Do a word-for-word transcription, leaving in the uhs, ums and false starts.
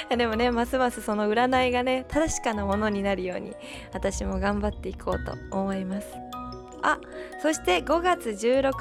でもね、ますますその占いがね確かなものになるように私も頑張っていこうと思います。あ、そしてごがつじゅうろく